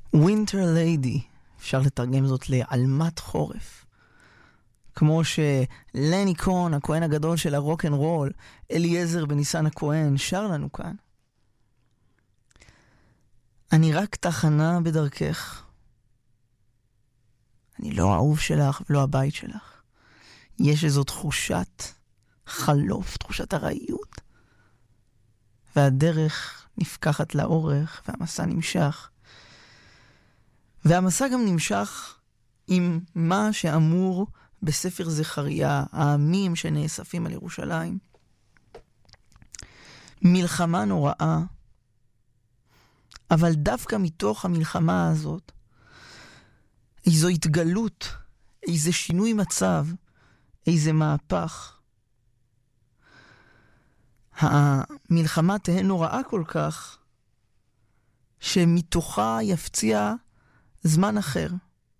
Winter Lady, אפשר לתרגם זאת לעלמת חורף. כמו שלני קון, הכהן הגדול של הרוק אנד רול, אליעזר בניסן הכהן, שר לנו כאן. אני רק תחנה בדרכך. אני לא האהוב שלך ולא הבית שלך. יש איזו תחושת חלוף, תחושת הראיות. והדרך נפקחת לאורך, והמסע נמשך. והמסע גם נמשך עם מה שאמור בספר זכריה, העמים שנאספים על ירושלים. מלחמה נוראה, אבל דווקא מתוך המלחמה הזאת, איזו התגלות, איזה שינוי מצב, איזה מהפך. המלחמה תהיה נוראה כל כך, שמתוכה יפציע זמן אחר,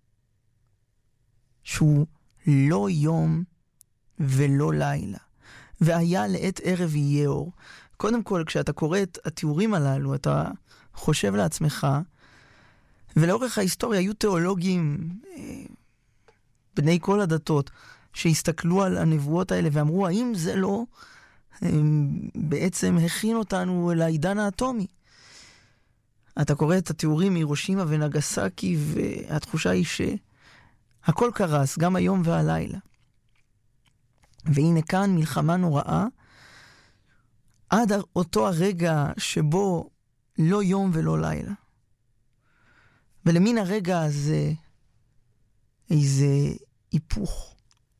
שהוא לא יום ולא לילה, והיה לעת ערב יהיה אור. קודם כל, כשאתה קורא את התיאורים הללו, אתה חושב לעצמך, ולאורך ההיסטוריה היו תיאולוגים בני כל הדתות, שהסתכלו על הנבואות האלה ואמרו, האם זה לא בעצם הכין אותנו לעידן האטומי? אתה קורא את התיאורים מהירושימה ונגסקי, והתחושה היא שהכל קרס, גם היום והלילה. והנה כאן מלחמה נוראה, עד אותו הרגע שבו לא יום ולא לילה. ולמין הרגע הזה איזה היפוך.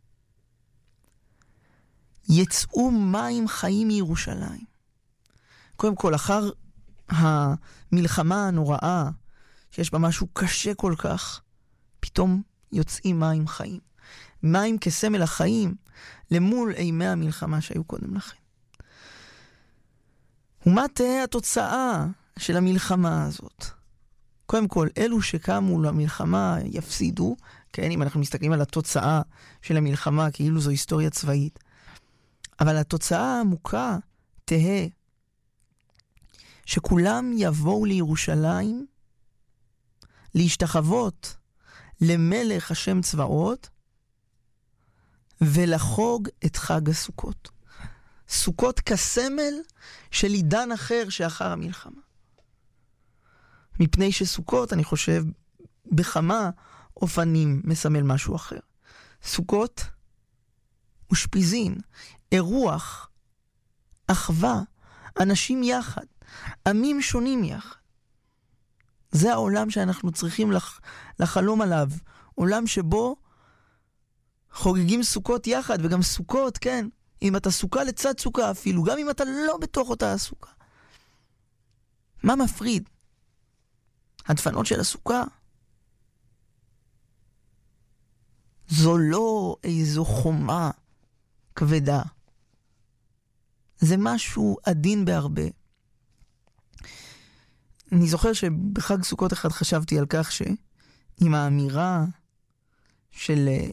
יצאו מים חיים מירושלים. קודם כל, אחר המלחמה הנוראה, שיש בה משהו קשה כל כך, פתאום יוצאים מים חיים. מים כסמל החיים, למול אימי המלחמה שהיו קודם לכן. ומה תהיה התוצאה של המלחמה הזאת? קודם כל, אלו שקמו למלחמה יפסידו, כן, אם אנחנו מסתכלים על התוצאה של המלחמה, כאילו זו היסטוריה צבאית. אבל התוצאה העמוקה תהיה שכולם יבואו לירושלים להשתחוות למלך השם צבאות ולחוג את חג הסוכות. סוכות כסמל של עידן אחר שאחר המלחמה. מפני שסוכות, אני חושב, בכמה אופנים מסמל משהו אחר. סוכות ושפיזין, אירוח, אחווה, אנשים יחד, עמים שונים יחד. זה העולם שאנחנו צריכים לחלום עליו. עולם שבו חוגגים סוכות יחד, וגם סוכות, כן, אם אתה סוכה לצד סוכה אפילו, גם אם אתה לא בתוך אותה הסוכה. מה מפריד? הדפנות של הסוכה? זו לא איזו חומה כבדה. זה משהו עדין בהרבה. אני זוכר שבחג סוכות אחד חשבתי על כך שעם האמירה של